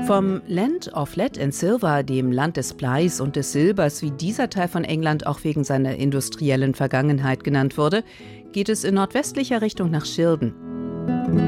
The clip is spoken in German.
Vom Land of Lead and Silver, dem Land des Bleis und des Silbers, wie dieser Teil von England auch wegen seiner industriellen Vergangenheit genannt wurde, geht es in nordwestlicher Richtung nach Shildon.